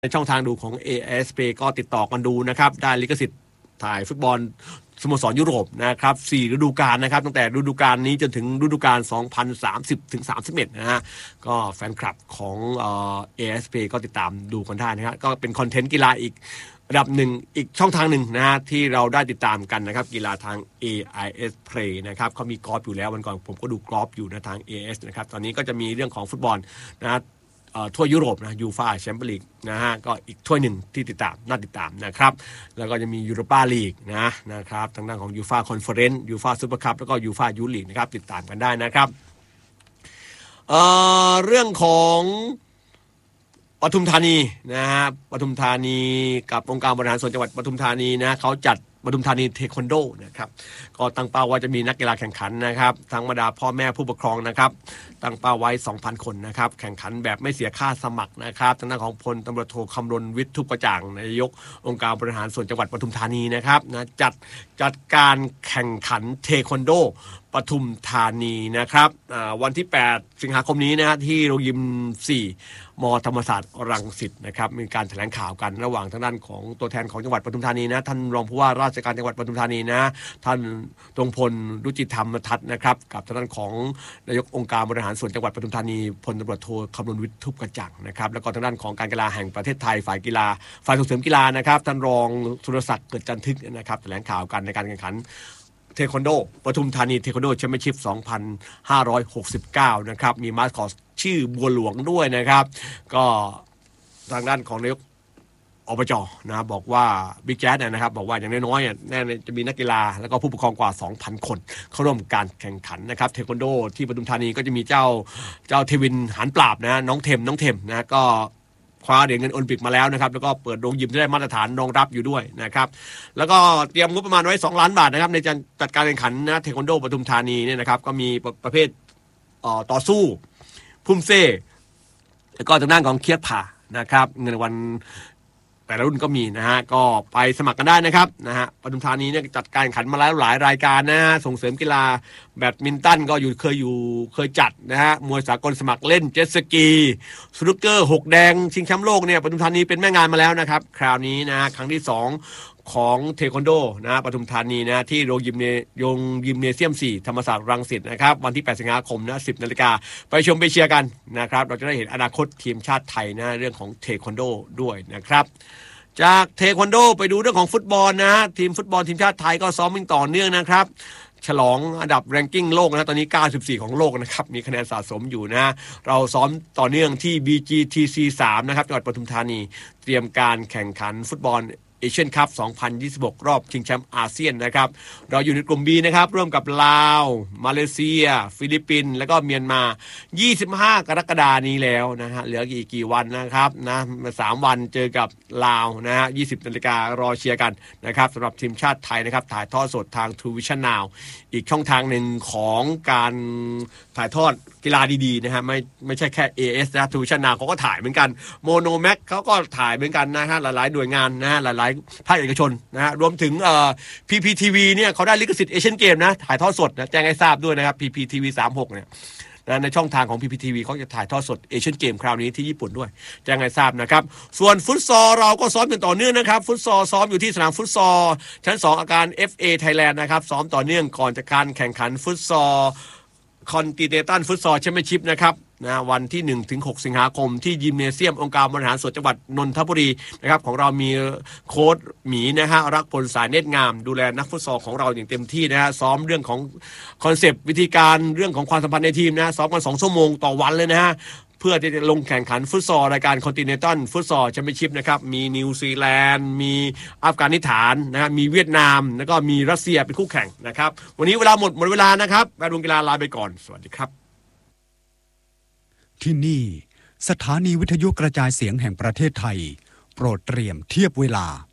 ในช่องทางดูของ ASP ก็ติดต่อกันดูนะครับได้ลิขสิทธิ์ถ่ายฟุตบอลสโมสรยุโรปนะครับ4ฤดูกาลนะครับตั้งแต่ฤดูกาลนี้จนถึงฤดูกาล2030ถึง31นะฮะก็แฟนคลับของASP ก็ติดตามดูกันได้นะครับก็เป็นคอนเทนต์กีฬาอีกระดับหนึ่งอีกช่องทางหนึ่งนะฮะที่เราได้ติดตามกันนะครับกีฬาทาง AIS Play นะครับเขามีกอล์ฟอยู่แล้ววันก่อนผมก็ดูกอล์ฟอยู่นะทาง AS นะครับตอนนี้ก็จะมีเรื่องของฟุตบอลนะทั่วยุโรปนะยูฟ่าแชมเปี้ยนลีกนะฮะก็อีกถ้วยหนึ่งที่ติดตามน่าติดตามนะครับแล้วก็จะมียูโรปาลีกนะครับทางด้านของยูฟ่าคอนเฟอเรนซ์ยูฟ่าซุปเปอร์คัพแล้วก็ยูฟ่ายูลีกนะครับติดตามกันได้นะครับเรื่องของปทุมธานีนะฮะปทุมธานีกับองค์การบริหารส่วนจังหวัดปทุมธานีนะเขาจัดปทุมธานีเทควันโดนะครับก็ตั้งเป้าว่าจะมีนักกีฬาแข่งขันนะครับทั้งบรรดาพ่อแม่ผู้ปกครองนะครับตั้งเป้าไว้ 2,000 คนนะครับแข่งขันแบบไม่เสียค่าสมัครนะครับทางด้านของพลตำรวจโทคำรณวิทย์ทุกประจ่างนายกองค์การบริหารส่วนจังหวัดปทุมธานีนะครับนะจัดการแข่งขันเทควันโดปทุมธานีนะครับวันที่8สิงหาคมนี้นะฮะที่โรงยิม4มธรรมศาสตร์รังสิตนะครับมีการแถลงข่าวกันระหว่างทางด้านของตัวแทนของจังหวัดปทุมธานีนะท่านรองผู้ว่าราชการจังหวัดปทุมธานีนะท่านตรงพลรุจิธรรมทัศน์นะครับกับทางด้านของนายกองค์การบริหารส่วนจังหวัดปทุมธานีพลตำรวจโทคำรณวิทย์ทุบกระจ่างนะครับแล้วก็ทางด้านของการกีฬาแห่งประเทศไทยฝ่ายกีฬาฝ่ายส่งเสริมกีฬานะครับท่านรองสุรศักดิ์เกิดจันทึกนะครับแถลงข่าวกันในการแข่งขันเทควันโดปทุมธานีเทควันโดแชมเปี้ยนชิพ2569นะครับมีมาสคอตชื่อบัวหลวงด้วยนะครับก็ทางด้านของนายกอบจนะบอกว่าบิ๊กแจ๊สนะครับบอกว่าอย่างน้อยๆแน่จะมีนักกีฬาแล้วก็ผู้ปกครองกว่า 2,000 คนเข้าร่วมการแข่งขันนะครับเทควันโดที่ปทุมธานีก็จะมีเจ้าเทวินหานปราบนะน้องเทมนะก็คว้าเหรียญเงินโอลิมปิกมาแล้วนะครับแล้วก็เปิดโรงยิมที่ได้มาตรฐานรองรับอยู่ด้วยนะครับแล้วก็เตรียมงบประมาณไว้2 ล้านบาทนะครับในการจัดการแข่งขันนะเทควันโดปทุมธานีเนี่ยนะครับก็มีประเภทต่อสู้พุ่มเซ่แล้วก็ทางด้านของเคียดผ่านะครับเงินรางวัลแต่ละรุ่นก็มีนะฮะก็ไปสมัครกันได้นะครับนะฮะปทุมธานีเนี่ยจัดการแข่งขันมาแล้วหลายรายการนะฮะส่งเสริมกีฬาแบดมินตันก็เคยจัดนะฮะมวยสากลสมัครเล่นเจ็ตสกีสนุกเกอร์6แดงชิงแชมป์โลกเนี่ยปทุมธานีเป็นแม่งานมาแล้วนะครับคราวนี้นะครั้งที่2ของเทควันโดนะปทุมธานีนะที่โรงยิมเนเซียม4ธรรมศาสตร์รังสิตนะครับวันที่8สิงหาคมนะ 10 นาฬิกาไปชมไปเชียร์กันนะครับเราจะได้เห็นอนาคตทีมชาติไทยนะเรื่องของเทควันโดด้วยนะครับจากเทควันโดไปดูเรื่องของฟุตบอลนะทีมฟุตบอลทีมชาติไทยก็ซ้อมอย่างต่อเนื่องนะครับฉลองอันดับแรงกิ้งโลกนะตอนนี้94ของโลกนะครับมีคะแนนสะสมอยู่นะเราซ้อมต่อเนื่องที่ BGTC 3นะครับจังหวัดปทุมธานีเตรียมการแข่งขันฟุตบอลเอเชียนคัพ2026รอบชิงแชมป์อาเซียนนะครับเราอยู่ในกลุ่ม B นะครับร่วมกับลาวมาเลเซียฟิลิปปินส์แล้วก็เมียนมา25กรกฎาคมนี้แล้วนะฮะเหลือกี่วันนะครับนะ3วันเจอกับลาวนะฮะ 20 นาฬิการอเชียร์กันนะครับสำหรับทีมชาติไทยนะครับถ่ายทอดสดทาง True Vision Now อีกช่องทางหนึ่งของการถ่ายทอดกีฬาดีๆนะฮะไม่ใช่แค่ AS นะ True Vision Now เขาก็ถ่ายเหมือนกัน Mono Max เขาก็ถ่ายเหมือนกันนะฮะหลายๆหน่วยงานนะฮะหลายภาคเอกชนนะฮะรวมถึงPPTV เนี่ยเขาได้ลิขสิทธิ์เอเชียนเกมนะถ่ายทอดสดนะแจ้งให้ทราบด้วยนะครับ PPTV 36เนี่ยนะในช่องทางของ PPTV เขาจะถ่ายทอดสดเอเชียนเกมคราวนี้ที่ญี่ปุ่นด้วยแจ้งให้ทราบนะครับส่วนฟุตซอลเราก็ซ้อมอย่างต่อเนื่องนะครับฟุตซอลซ้อมอยู่ที่สนามฟุตซอลชั้น2อาคาร FA Thailand นะครับซ้อมต่อเนื่องก่อนจะการแข่งขันฟุตซอลคอนติเนนตัลฟุตซอลแชมเปี้ยนชิพนะครับนะวันที่1ถึง6สิงหาคมที่ยิมเนเซียมองค์การบริหารส่วนจังหวัดนนทบุรีนะครับของเรามีโค้ชหมีนะฮะรักพลสายเนตรงามดูแลนักฟุตซอลของเราอย่างเต็มที่นะฮะซ้อมเรื่องของคอนเซปต์วิธีการเรื่องของความสัมพันธ์ในทีมนะซ้อมกัน2 ชั่วโมงต่อวันเลยนะฮะเพื่อที่จะลงแข่งขันฟุตซอลรายการคอนติเนนตัลฟุตซอลแชมเปี้ยนชิพนะครับมีนิวซีแลนด์มีอัฟกานิสถานนะฮะมีเวียดนามแล้วก็มีรัสเซียเป็นคู่แข่งนะครับวันนี้เวลาหมดเวลานะครับแวดวงกีฬาลาไปก่อนสวัสดีครับที่นี่สถานีวิทยุกระจายเสียงแห่งประเทศไทยโปรดเตรียมเทียบเวลา